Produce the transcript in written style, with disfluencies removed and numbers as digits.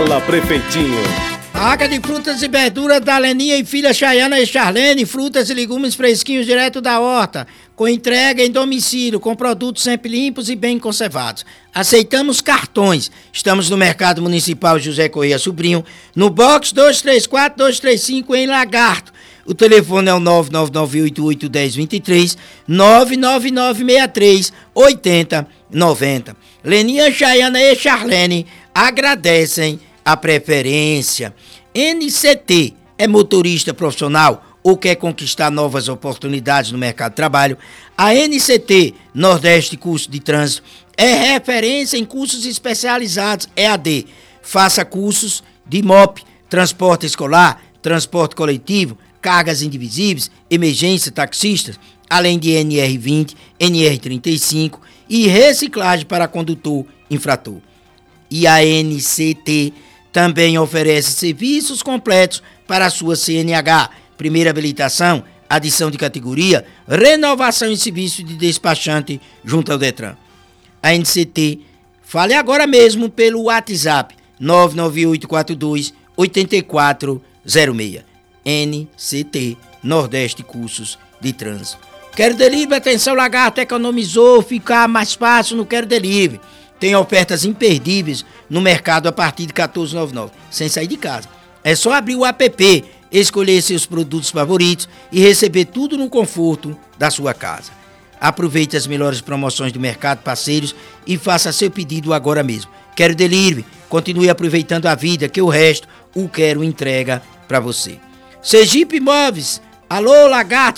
Fala, prefeitinho. Água de frutas e verduras da Leninha e filha Chayana e Charlene, frutas e legumes fresquinhos direto da horta, com entrega em domicílio, com produtos sempre limpos e bem conservados. Aceitamos cartões. Estamos no Mercado Municipal José Correia Sobrinho, no box 234-235 em Lagarto. O telefone é o 999881023, 99963-8090. Leninha, Chayana e Charlene agradecem a preferência. NCT é motorista profissional ou quer conquistar novas oportunidades no mercado de trabalho? A NCT Nordeste Curso de Trânsito é referência em cursos especializados EAD. Faça cursos de MOP, transporte escolar, transporte coletivo, cargas indivisíveis, emergência, taxistas, além de NR20, NR35 e reciclagem para condutor infrator. E a NCT também oferece serviços completos para a sua CNH, primeira habilitação, adição de categoria, renovação em serviço de despachante junto ao Detran. A NCT, fale agora mesmo pelo WhatsApp 99842-8406. NCT, Nordeste Cursos de Trânsito. Quero Delivery, atenção Lagarto, economizou, ficar mais fácil no Quero Delivery. Tem ofertas imperdíveis no mercado a partir de R$ 14,99, sem sair de casa. É só abrir o app, escolher seus produtos favoritos e receber tudo no conforto da sua casa. Aproveite as melhores promoções do mercado, parceiros, e faça seu pedido agora mesmo. Quero Delivery, continue aproveitando a vida, que o resto o Quero entrega para você. Sergipe Imóveis, alô Lagarto,